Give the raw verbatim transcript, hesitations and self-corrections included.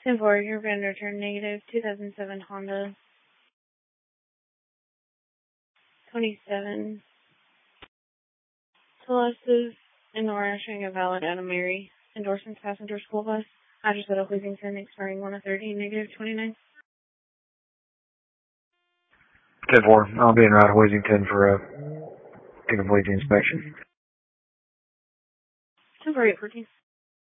ten four, your vendor return negative, two thousand seven Honda. twenty-seven. Celestis, and Nora showing a valid Anna Mary. Endorsements passenger school bus. Address at Wheatington, expiring one of thirty, negative twenty-nine. ten four, I'll be in route to Wheatington for a to complete the inspection. ten four eight fourteen.